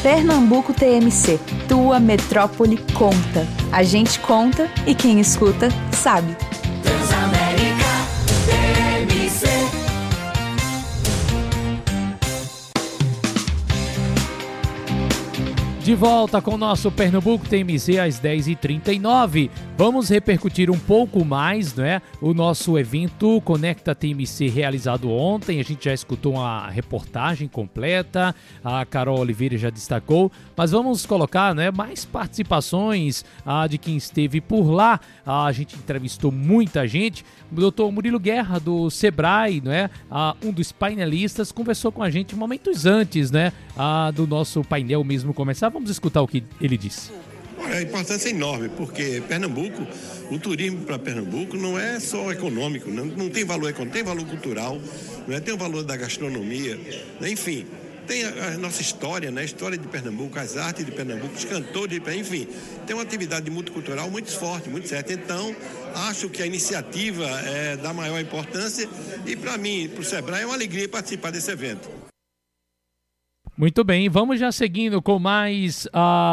Pernambuco TMC, tua metrópole conta. A gente conta e quem escuta sabe. Transamérica TMC. De volta com o nosso Pernambuco TMC às 10h39. Vamos repercutir um pouco mais, né? O nosso evento Conecta TMC realizado ontem. A gente já escutou uma reportagem completa, a Carol Oliveira já destacou, mas vamos colocar, né, mais participações de quem esteve por lá. A gente entrevistou muita gente. O doutor Murilo Guerra, do Sebrae, né, um dos painelistas, conversou com a gente momentos antes, né, do nosso painel mesmo começar. Vamos escutar o que ele disse. A importância é enorme, porque Pernambuco, o turismo para Pernambuco não é só econômico, não tem valor econômico, tem valor cultural, não é? Tem o valor da gastronomia, né? Enfim, tem a nossa história, né? A história de Pernambuco, as artes de Pernambuco, os cantores, enfim, tem uma atividade multicultural muito forte, muito certa. Então, acho que a iniciativa é da maior importância e para mim, para o Sebrae, é uma alegria participar desse evento. Muito bem, vamos já seguindo com mais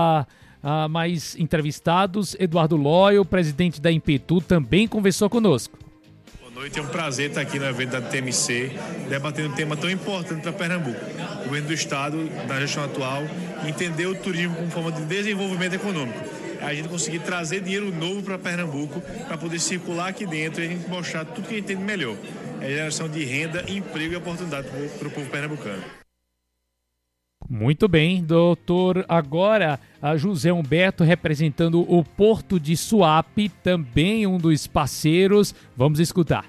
entrevistados. Eduardo Loyo, presidente da Impetu, também conversou conosco. Boa noite, é um prazer estar aqui no evento da TMC, debatendo um tema tão importante para Pernambuco. O governo do Estado, na gestão atual, entendeu o turismo como forma de desenvolvimento econômico. A gente conseguir trazer dinheiro novo para Pernambuco, para poder circular aqui dentro e a gente mostrar tudo que a gente tem de melhor. É a geração de renda, emprego e oportunidade para o povo pernambucano. Muito bem, doutor. Agora, a José Humberto representando o Porto de Suape, também um dos parceiros. Vamos escutar.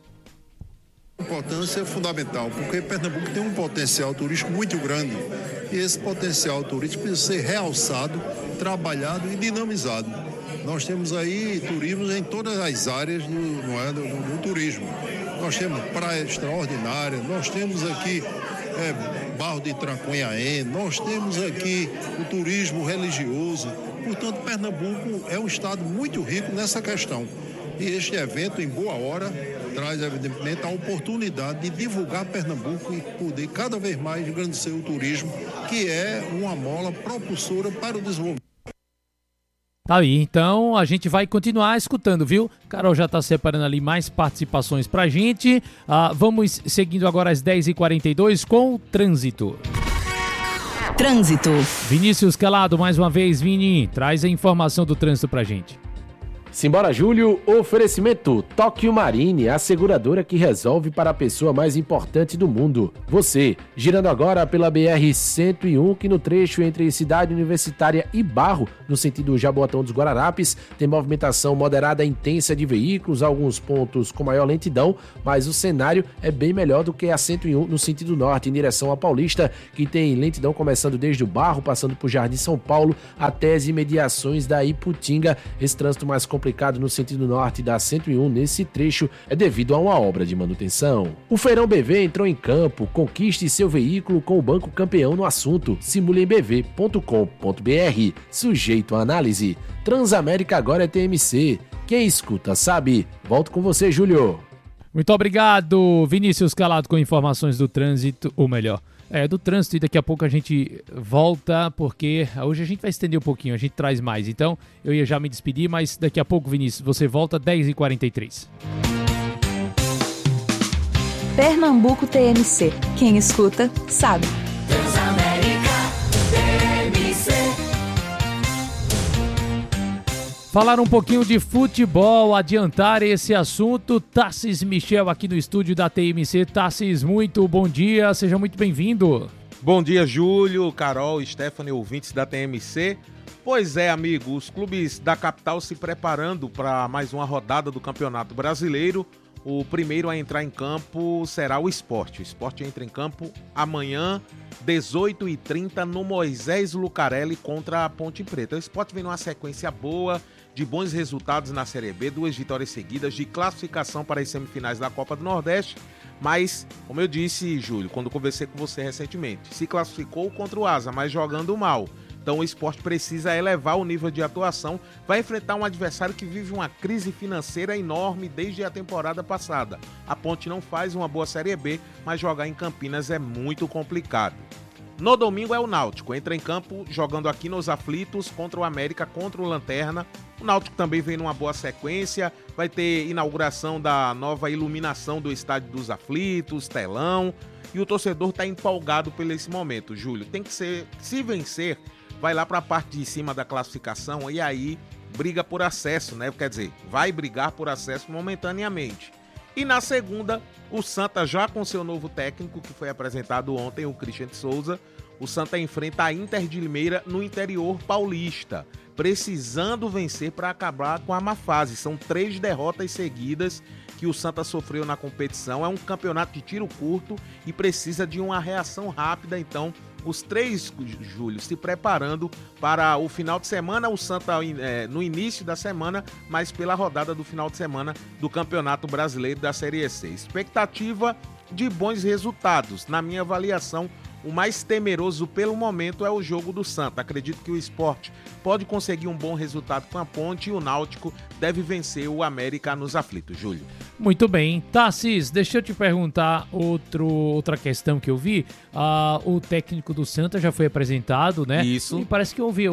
A importância é fundamental, porque Pernambuco tem um potencial turístico muito grande. E esse potencial turístico precisa ser realçado, trabalhado e dinamizado. Nós temos aí turismo em todas as áreas do turismo. Nós temos praia extraordinária, nós temos aqui Barro de Tracunhaém, nós temos aqui o turismo religioso. Portanto, Pernambuco é um estado muito rico nessa questão. E este evento, em boa hora, traz, evidentemente, a oportunidade de divulgar Pernambuco e poder cada vez mais engrandecer o turismo, que é uma mola propulsora para o desenvolvimento. Tá aí, então a gente vai continuar escutando, viu? Carol já tá separando ali mais participações pra gente. Vamos seguindo agora às 10h42 com o Trânsito. Trânsito. Vinícius Calado, mais uma vez, Vini, traz a informação do trânsito pra gente. Simbora, Júlio. Oferecimento Tóquio Marine, a seguradora que resolve para a pessoa mais importante do mundo. Você, girando agora pela BR-101, que no trecho entre Cidade Universitária e Barro, no sentido Jaboatão dos Guararapes, tem movimentação moderada intensa de veículos, alguns pontos com maior lentidão, mas o cenário é bem melhor do que a 101 no sentido norte, em direção à Paulista, que tem lentidão começando desde o Barro, passando por Jardim São Paulo, até as imediações da Iputinga. Esse trânsito mais complicado no sentido norte da 101 nesse trecho é devido a uma obra de manutenção. O Feirão BV entrou em campo. Conquiste seu veículo com o banco campeão no assunto. SimulemBV.com.br. Sujeito à análise. Transamérica agora é TMC. Quem escuta sabe. Volto com você, Júlio. Muito obrigado, Vinícius Calado, com informações do trânsito, ou melhor, do trânsito, e daqui a pouco a gente volta, porque hoje a gente vai estender um pouquinho, a gente traz mais. Então, eu ia já me despedir, mas daqui a pouco, Vinícius, você volta 10h43. Pernambuco TMC. Quem escuta, sabe. Falar um pouquinho de futebol, adiantar esse assunto. Tassis Michel aqui no estúdio da TMC. Tassis, muito bom dia, seja muito bem-vindo. Bom dia, Júlio, Carol, Stephanie, ouvintes da TMC. Pois é, amigo, os clubes da capital se preparando para mais uma rodada do Campeonato Brasileiro. O primeiro a entrar em campo será o Sport. O Sport entra em campo amanhã, 18h30, no Moisés Lucarelli contra a Ponte Preta. O Sport vem numa sequência boa, de bons resultados na Série B, 2 vitórias seguidas, de classificação para as semifinais da Copa do Nordeste, mas, como eu disse, Júlio, quando conversei com você recentemente, se classificou contra o Asa, mas jogando mal. Então o Sport precisa elevar o nível de atuação, vai enfrentar um adversário que vive uma crise financeira enorme desde a temporada passada. A Ponte não faz uma boa Série B, mas jogar em Campinas é muito complicado. No domingo é o Náutico, entra em campo jogando aqui nos Aflitos contra o América, contra o Lanterna. O Náutico também vem numa boa sequência, vai ter inauguração da nova iluminação do Estádio dos Aflitos, telão, e o torcedor está empolgado por esse momento, Júlio. Tem que ser, se vencer, vai lá para a parte de cima da classificação e aí briga por acesso, né? Quer dizer, vai brigar por acesso momentaneamente. E na segunda, o Santa já com seu novo técnico, que foi apresentado ontem, o Christian de Souza, o Santa enfrenta a Inter de Limeira no interior paulista, precisando vencer para acabar com a má fase. São 3 derrotas seguidas que o Santa sofreu na competição. É um campeonato de tiro curto e precisa de uma reação rápida, então os 3, Júlio, se preparando para o final de semana, o Santa no início da semana, mas pela rodada do final de semana do Campeonato Brasileiro da Série C. Expectativa de bons resultados. Na minha avaliação, o mais temeroso pelo momento é o jogo do Santa. Acredito que o Sport pode conseguir um bom resultado com a Ponte e o Náutico deve vencer o América nos Aflitos, Júlio. Muito bem. Tassis, deixa eu te perguntar outra questão que eu vi. O técnico do Santa já foi apresentado, né? Isso. E parece que houve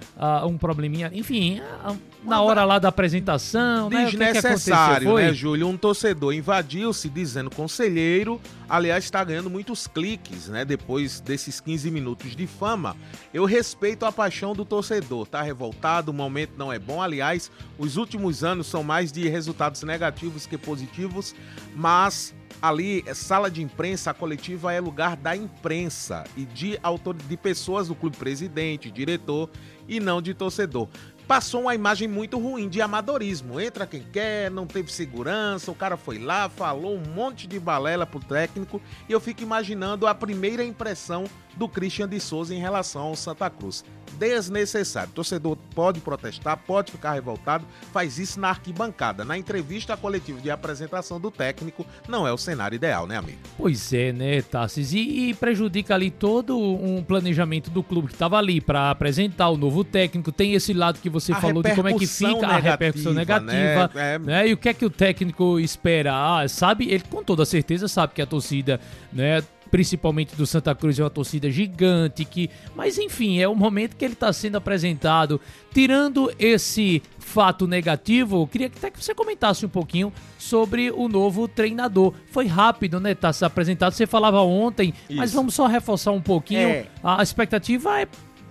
um probleminha. Enfim, na hora lá da apresentação, né? Desnecessário, né, Júlio? Um torcedor invadiu-se dizendo conselheiro. Aliás, está ganhando muitos cliques, né? Depois desses 15 minutos de fama. Eu respeito a paixão do torcedor. Tá revoltado, o momento não é bom. Aliás, os últimos anos são mais de resultados negativos que positivos, mas ali, sala de imprensa, a coletiva é lugar da imprensa e de pessoas do clube, presidente, diretor e não de torcedor. Passou uma imagem muito ruim de amadorismo. Entra quem quer, não teve segurança, o cara foi lá, falou um monte de balela pro técnico e eu fico imaginando a primeira impressão do Christian de Souza em relação ao Santa Cruz. Desnecessário. O torcedor pode protestar, pode ficar revoltado, faz isso na arquibancada. Na entrevista coletiva de apresentação do técnico, não é o cenário ideal, né, amigo? Pois é, né, Tassis? E prejudica ali todo um planejamento do clube que estava ali para apresentar o novo técnico. Tem esse lado que você falou de como é que fica a repercussão negativa, né? E o que é que o técnico espera? Sabe, ele com toda certeza sabe que a torcida, né, principalmente do Santa Cruz, é uma torcida gigante, mas enfim, é o momento que ele está sendo apresentado. Tirando esse fato negativo, eu queria até que você comentasse um pouquinho sobre o novo treinador. Foi rápido, né, tá se apresentado, você falava ontem, mas vamos só reforçar um pouquinho. A expectativa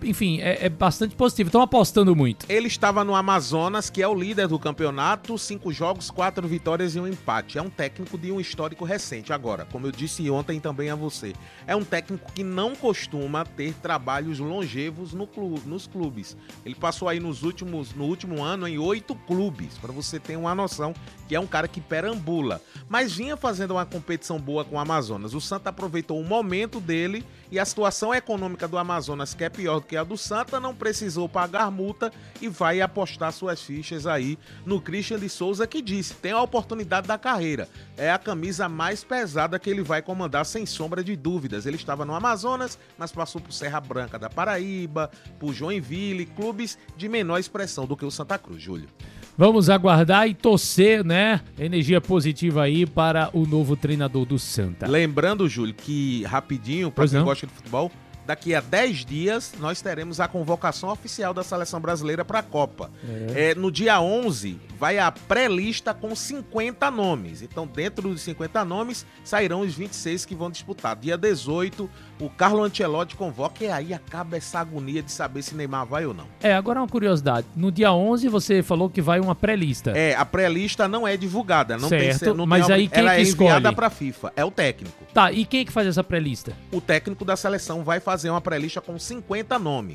é bastante positivo. Estão apostando muito. Ele estava no Amazonas, que é o líder do campeonato, 5 jogos, 4 vitórias e um empate. É um técnico de um histórico recente. Agora, como eu disse ontem também a você, é um técnico que não costuma ter trabalhos longevos nos clubes. Ele passou aí no último ano em 8 clubes, para você ter uma noção que é um cara que perambula. Mas vinha fazendo uma competição boa com o Amazonas. O Santa aproveitou o momento dele e a situação econômica do Amazonas, que é pior do que a do Santa, não precisou pagar multa e vai apostar suas fichas aí no Christian de Souza, que disse, tem a oportunidade da carreira. É a camisa mais pesada que ele vai comandar, sem sombra de dúvidas. Ele estava no Amazonas, mas passou por Serra Branca da Paraíba, por Joinville, clubes de menor expressão do que o Santa Cruz, Júlio. Vamos aguardar e torcer, né? Energia positiva aí para o novo treinador do Santa. Lembrando, Júlio, que rapidinho, para quem gosta de futebol, daqui a 10 dias nós teremos a convocação oficial da Seleção Brasileira para a Copa. No dia 11 vai a pré-lista com 50 nomes. Então, dentro dos 50 nomes, sairão os 26 que vão disputar. Dia 18, o Carlo Ancelotti convoca e aí acaba essa agonia de saber se Neymar vai ou não. Agora uma curiosidade. No dia 11 você falou que vai uma pré-lista. A pré-lista não é divulgada. Não certo, tem, não mas tem, aí quem ela que é enviada escolhe? para a FIFA. É o técnico. Tá, e quem é que faz essa pré-lista? O técnico da seleção vai fazer uma pré-lista com 50 nomes.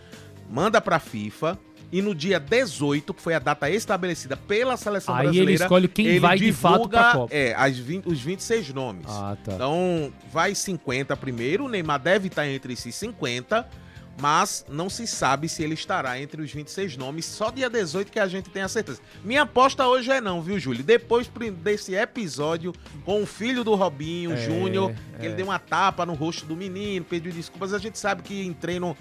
Manda para a FIFA. E no dia 18, que foi a data estabelecida pela Seleção Brasileira, ele escolhe quem vai de fato pra Copa. Os 26 nomes. Tá. Então, vai 50 primeiro, o Neymar deve estar entre esses 50, mas não se sabe se ele estará entre os 26 nomes. Só dia 18 que a gente tem a certeza. Minha aposta hoje é não, viu, Júlio? Depois desse episódio com o filho do Robinho, Júnior, que ele deu uma tapa no rosto do menino, pediu desculpas, a gente sabe que em treino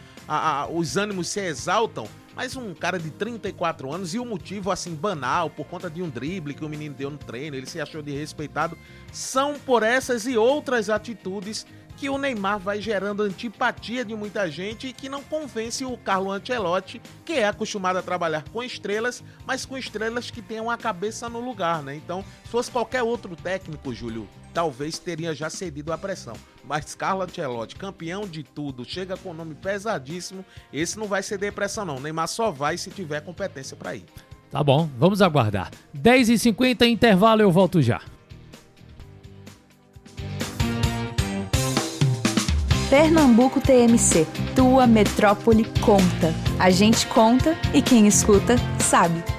os ânimos se exaltam, mas um cara de 34 anos, e o motivo assim banal, por conta de um drible que o menino deu no treino, ele se achou desrespeitado, são por essas e outras atitudes que o Neymar vai gerando antipatia de muita gente e que não convence o Carlo Ancelotti, que é acostumado a trabalhar com estrelas, mas com estrelas que tenham a cabeça no lugar, né? Então, se fosse qualquer outro técnico, Júlio, talvez teria já cedido a pressão. Mas Carlo Ancelotti, campeão de tudo, chega com um nome pesadíssimo, esse não vai ceder pressão não. Neymar só vai se tiver competência para ir. Tá bom, vamos aguardar. 10h50, intervalo, eu volto já. Pernambuco TMC, tua metrópole conta. A gente conta e quem escuta sabe.